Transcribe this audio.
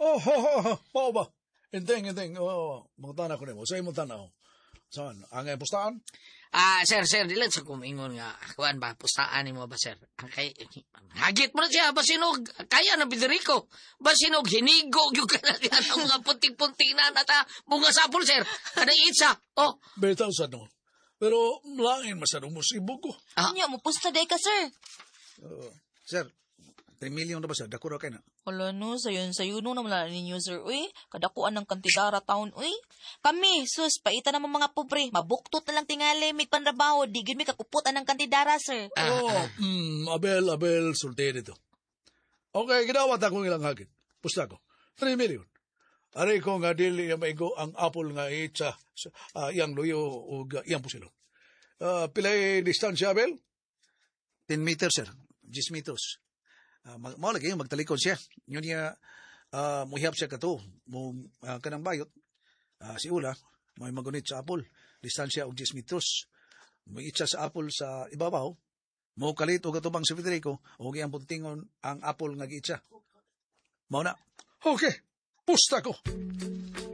Oh, ho, ho, ho. Mao ba? Inteng. Oh, mga tanaw ko nimo. Sa imong tanaw. Saan? Ang pustaan? Sir, dilan sa kumingon nga, kuan ba, pustaan ni mo ba, sir? Ang kay, hagit mo na siya, basinog, kaya na Federico, basinog, hinigo, yung kanalian ang mga punting-punting na nata, bunga sapul, sir, kada itsa, oh. Betaw sa no. Pero langin masadong musibog ko. Anya mo pusta day ka, sir. Sir, 3 million na ba sir? Dako ra kay na. Wala no, sayon no naman lang ninyo, sir. Uy, kadakuan ng kantidara taon, uy. Kami, sus, paita naman mga pobre. Mabuktot na lang tingali, may panrabaho. Di gid may kakuputan ng kantidara, sir. Abel, sulti dito. Okay, ginawat akong ilang hagit. Pusta ko. 3 million. Aray ko nga dili yung maigo ang apple nga itsa, iyang luyo o iyang pusilon. Pilay distansya, Abel? 10 meters, sir. 10 meters. Lagi yung magtalikod siya. Yun niya, muhiyap siya kato. Kanang bayot. Si Ula, may magunit sa apple. Distansya og 10 meters. May itsa sa apple sa ibabaw. Mo kalit o katubang si Federico. O giyang puntingon ang apple nga giitsa. Mao na. Okay, pusta ko.